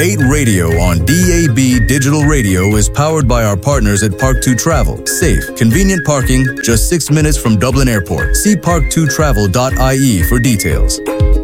8 Radio on DAB Digital Radio is powered by our partners at Park2 Travel. Safe, convenient parking, just 6 minutes from Dublin Airport. See park2travel.ie for details.